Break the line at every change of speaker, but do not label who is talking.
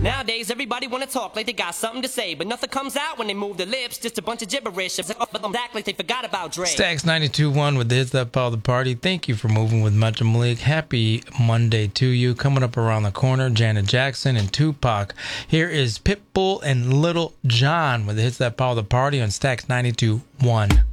Nowadays, everybody wanna talk like they got something to say, but nothing comes out when they move their lips, just a bunch of gibberish. But them act like they forgot about Dre.
Stacks 92.1 with the hits that follow the party. Thank you for moving with Much and Malik. Happy Monday to you. Coming up around the corner, Janet Jackson and Tupac. Here is Pitbull and Little John with the hits that follow the party on Stacks 92.1.